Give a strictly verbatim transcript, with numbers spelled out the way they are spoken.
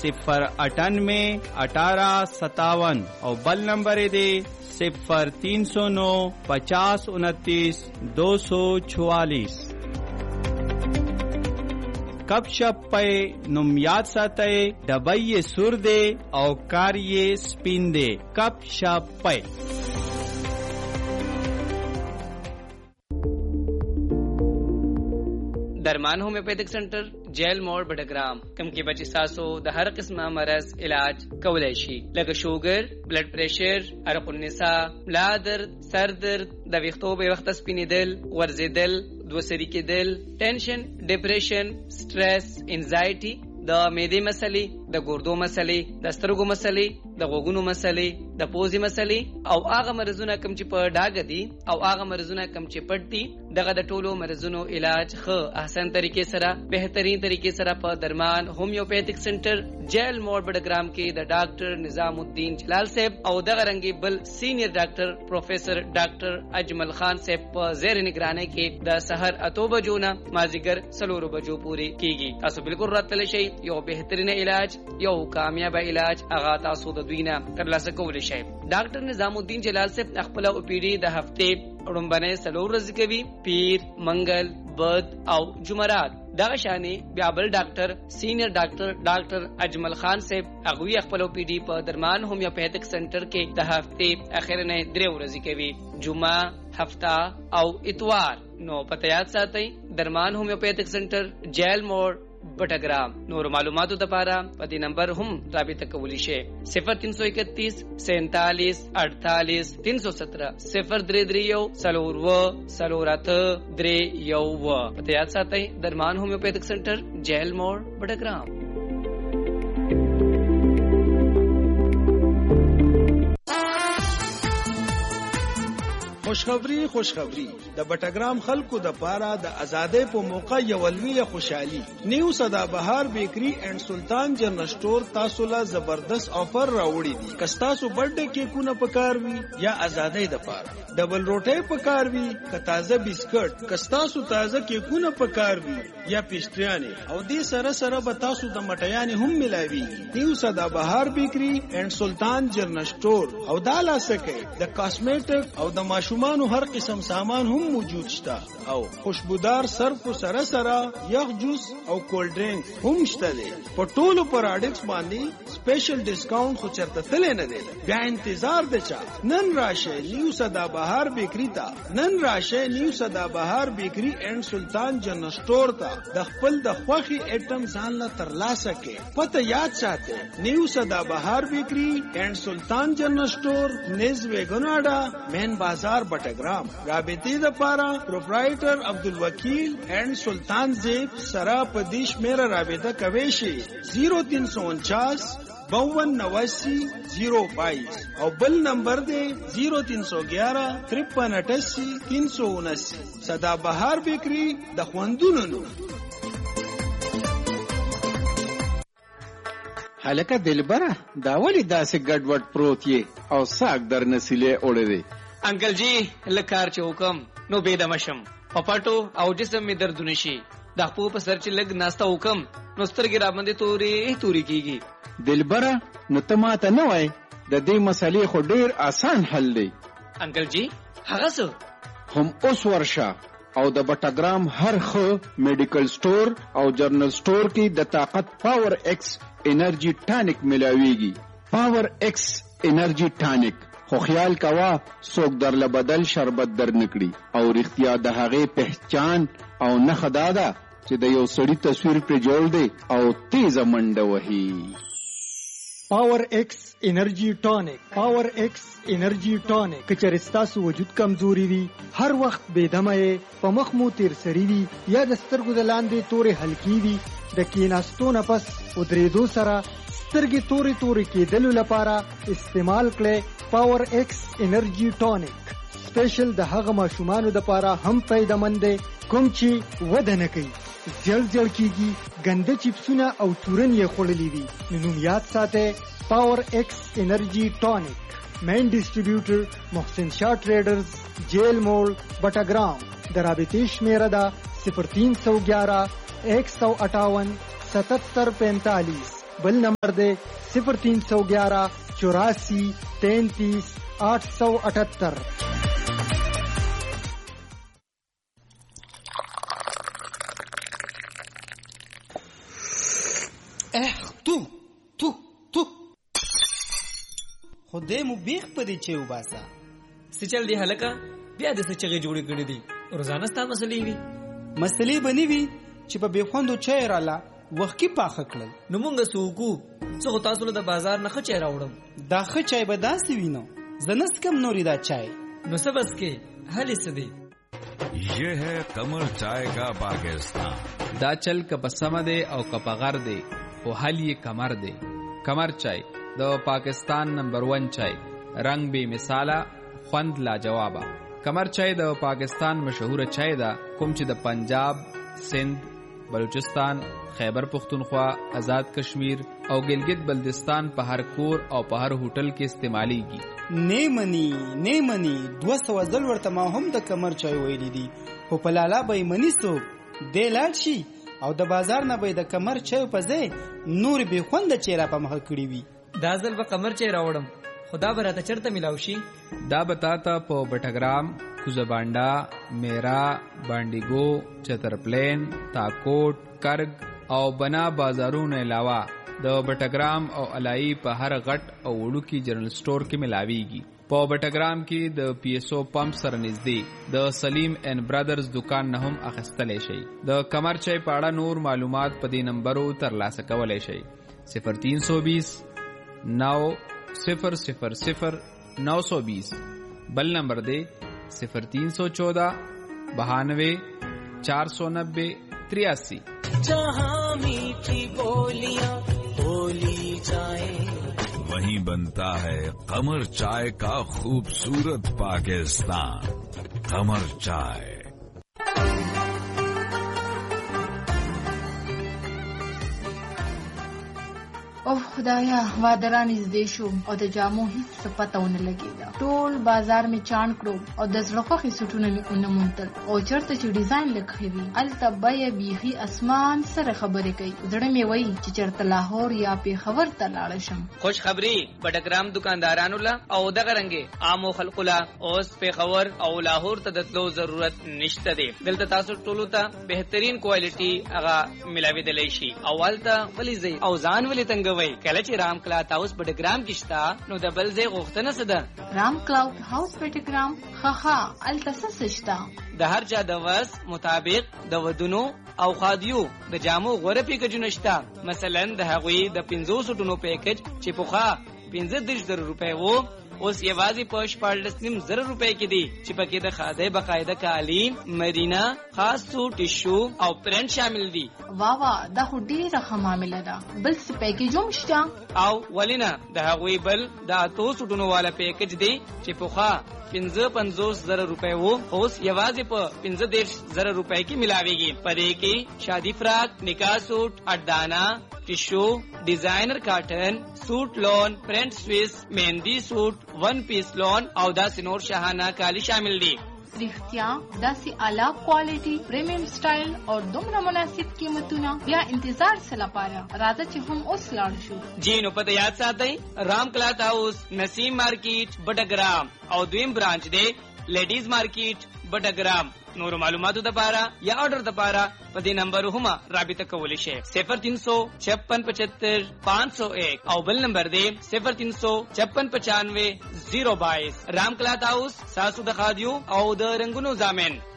सिफर अठानवे अठारह सत्तावन और बल नंबर दे सिफर तीन सौ नौ पचास उनतीस दो सौ चौवालीस। कब शप पे नुम याद साते डबई सुर दे और कार्य स्पिन दे। कब शप पे दरमान होम्योपैथिक सेंटर जेल मोड़ बडग्राम कम की बची सासो द हर किस्म मरज इलाज कवलेशी लग शुगर ब्लड प्रेशर अरकुन्निसा ब्लादर सर दर्द द विख्तो बेवक्त स्पिनी दिल वर्जे दिल द्वसरी के दिल tension depression stress anxiety the मेदे मसले द गुर्दो मसले द स्तरगो मसले द गोगुनो मसले द पोजी मसले او هغه مرزونه کم چې په ډاګه دي او هغه مرزونه کم چې پټ دي دغه د ټولو مرزونو علاج خو احسن طریقې سره بهترین طریقې سره په درمان هومیوپیتھک سنټر جیل موړ بډګرام کې د ډاکټر نظام الدین جلال صاحب او دغه رنګي بل سینیئر ډاکټر پروفیسر ډاکټر اجمل خان صاحب په زیر نگرانی کې د سحر اتو بجو نه مازیګر سلورو بجو پوری کیږي تاسو بالکل راتلی شئ یو بهترین علاج یو کامیاب علاج هغه تاسو د دوی نه ترلاسه کولی شئ ډاکټر نظام الدین جلال صاحب خپل او پی ډی د هفته رومبنه سلور ورځې کوي پیر منګل بد او جمعرات دغه شانې بیا بل ډاکټر سینیئر ډاکټر ډاکټر اجمل خان صاحب هغه خپل او پی ډی په درمان هومیوپیتھک سنټر کې د هفته اخر نه درې ورځې کوي جمعه هفته او اتوار نو پته یاد ساتئ درمان هومیوپیتھک سنټر جیل موړ بٹگرام نور معلوماتو دپاره په دې نمبر هم رابطه کولی شئ صفر تین سو اکتیس سینتالیس اڑتالیس تین سو سترہ صفر درې درې یو څلور اووه څلور اته درې یو اووه پته یاد ساتئ درمان هومیوپیتھک سنټر جیل موړ بٹگرام. خوشخبری خوشخبری د بټګرام خلکو د پاره د ازادۍ په موقع یو لویه خوشحالي نیو صدا بهار بیکری اینڈ سلطان جنرل سٹور تاسو لا زبردست آفر راوړي دي کستاسو برډے کیکونه پکار وی یا ازادۍ د پاره ډبل روټي پکار وی ک تازه بسکټ کستاسو تازه کیکونه پکار وی یا پیسټریانه او دې سره سره به تاسو د مټیانې هم ملاوي نیو صدا بهار بیکری اینڈ سلطان جنرل سٹور او دالا سکه د کاسمیټک او د ماشومانو هر قسم سامان هم موجود شته او خوشبودار صرف سره سره یخ جوس او کولډ ډرینک هم شته دي په ټولو پروډکټس باندې سپیشل ډیسکاونټ خو چرته تل نه دی بیا انتظار دی چا نن راشه نیو صدا بهار بیکری تا نن راشه نیو صدا بهار بیکری اینڈ سلطان جنرل سٹور تا د خپل د خوخي ایټم ځان لا ترلاسه کې پته یاد ساته نیو صدا بهار بیکری اینڈ سلطان جنرل سٹور نز ویګناډا مین بازار بٹگرام رابطی دا پارا پروپرائیٹر عبدالوکیل اینڈ سلطان زیب سرا پدیش میرا رابطہ کویشی زیرو تین سو انچاس باون نواسی زیرو بائیس اور بل نمبر دے زیرو تین سو گیارہ ترپن اٹھاسی تین سو انسی صدا بہار بیکری دا خوندونو. حلقه دلبره دا ولی داسې ګډوډ پروت یې او ساک در نسیلې اوړې دی انکل جی لکار چې حکم نو بيدمشم پپاټو او جسم می درد نشي د خپل په سر چې لګ ناستا حکم نو سترګې را باندې توري توري کیږي دلبره نو ته ماته نه وای د دې مسلې خو ډیر آسان حل دی انکل جی هغه څه هم اوس ورشه او د بټګرام هر خو میډیکل سٹور او جرنل سٹور کې د طاقت پاور ایکس انرژي ټانک ملاويږي پاور ایکس انرژي ټانک خو خیال کوا څوک در لبدل شربت در نکړي او رښتیا د هغه پہچان او نه خدادا چې د یو سړی تصویر پر جوړ دی او تیز منډه وهي پاور ایکس انرژي ټانک پاور ایکس انرژي ټانک کچر ستاسو وجود کمزوري وي هر وخت بے دمه په مخ مو تیر سری وي یا د سترګو د لاندې تورې هلکی وي د کیناستو نه پس ودریدو سره سترګې تورې تورې کېدلو لپاره استعمال کړئ پاور ایکس انرژي ټانک سپیشل د هغه ماشومانو لپاره هم فائدمند دی کوم چې وده نه کوي جل جل کیږي ګنده چپسونه او تورن یې خوړلې وي نو یاد ساتئ پاور ایکس انرژي ټانک مین ډسټریبیوټر محسن شاه ټریډرز جیل مول بټګرام درابطې شمیره ده صفر تین سو گیارہ ایک سو اٹھاون ستتر پینتالیس بل نمبر دے صفر تین سو گیارہ چوراسی تینتیس آٹھ سو اٹھہتر. تو تو تو خدای مو بیخ پدې چې وباسا څه چل دی هلکه بیا د څه چغې جوړې کړې دي روزانه ستا مسلې وي مسلې بنی وي چې په بېخوندو چای راله وخت کې پاخه کړل نو مونږ سوکو څه خو تاسو له د بازار نه ښه چای راوړم دا ښه چای به داسې وینو زه نس کم نوري دا چای نو څه بس کې حل څه دی یہ ہے قمر چائے کا پاکستان. دا چل که په سمه دی او که په غر دی خو حل یې کمر دی. کمر چای د پاکستان نمبر ون چای، رنگ بے مثاله، خوند لاجوابه. کمر چای د پاکستان مشهوره چای ده کوم چې د پنجاب، سند، بلوچستان، خیبر پختونخوا، آزاد کشمیر او ګلګت بلتستان په هر کور او په هر هوټل کې استعمالیږي. نیمنی نیمنی دوه سوه ځل ورته ما هم د کمر چای ویلی دي، خو په لالا به یې مني څوک دی لاړ شي او د بازار نه به د کمر چای په ځای نور بې خونده چای را په مخه کړي وي. دا ځل به قمر چای راوړم، خو دا به راته چېرته میلاو شي؟ دا به تا ته په بټګرام، کوزبانډا، میرا، بانډیګو، چترپلین، تاکوټ، کرګ او بنا بازارونو علاوه د بټګرام او علایي په هر غټ او وړوکي جنرل سٹور کې ملاویږي. په بټګرام کې د پی ایس او پمپ سره نږدې د سلیم اینڈ برادرز دکان نه هم اخیستلی شي. د کمر چای په اړه نور معلومات په دې نمبرو ترلاسه کولی شئ: صفر تین سو بیس نو صفر صفر صفر نو سو بیس. بل نمبر دے صفر تین سو چودہ بہانوے چار سو نبے تریاسی. جہاں میٹھی بولیاں بولی جائیں وہیں بنتا ہے قمر چائے کا خوبصورت پاکستان. قمر چائے. اوه خدایا وادران نږدې شو او د جامو هیڅ څه پته ونه لګېده. ټول بازار مې چاڼ کړو او د زړه خوښې سوټونه مې ونه موندل او چېرته چې ډیزاین لږ ښه وي هلته بیه بیخي اسمان سره خبرې کوي. زړه مې وایي چې چېرته لاهور یا پېښور ته لاړه شم. خوش خبري بټګرام دکاندارانو له او دغه رنګې عامو خلکو له اوس پېښور او لاهور ته د تلو ضرورت نشته دی. دلته تاسو ټولو ته بهترین کوالټي هغه ملاوېدلی شي او هلته ولې ځئ او ځان ولې تنګوئ؟ کله چې رام کلاوډ هاوس بټګرام کې شته نو د بل ځای غوښتنه څه ده؟ رام کلاوډ هاوس بټګرام ښه ښه هلته څه شته؟ د هر چا د وس مطابق د ودونو او خادیو د جامو غوره پیکجونه شته. مثلا د هغوی د پنځوسو ټونو پیکج چې پخوا پنځه دېرش زره روپۍ وو اوس یوازې په شپاړلس نیم زره روپۍ کې دي چې پکې د خادۍ باقاعده کالي، مرینا، خاص سوټ، ټیشو او پرنټ شامل دي. واه واه دا خو ډېره ښه معامله ده. بل څه پیکج هم شته؟ او ولې نه، د هغوی بل د اتو سوټونو والا پیکج دی چې پخوا پنځه پنځوس زره روپۍ وو اوس یوازې په پنځه دېرش زره روپۍ کې ملاویږي. په دې کې شادي فراق، نکاح سوټ، اډانا، ټیشو، ډیزاینر کاټن، سوټ لون، پرنٹ سویس، مهندی سوټ، ون پیس لون او داسې نور شاهانه کالی شامل دي. رښتیا داسې اعلی کوالټي، پریمیم سټایل او دومره مناسب قیمتونه بیا انتظار څه لپاره؟ راځه چې هم اوس لاړ شو. جی نو پته یاد ساتئ رام کلاوډ هاوس نسیم مارکیټ بټګرام او دویم برانچ دی لیډیز مارکیټ بټګرام. نور معلوماتو دپاره یا آرډر دپاره په دې نمبر هم رابطه کولی شئ: صفر تین سو چھپن پچہتر پانچ سو ایک او بل نمبر دی صفر تین سو چھپن پچانوے زیرو بائیس. رام کلاوډ هاوس ساسو د خادیو او د رنگونو ضامن.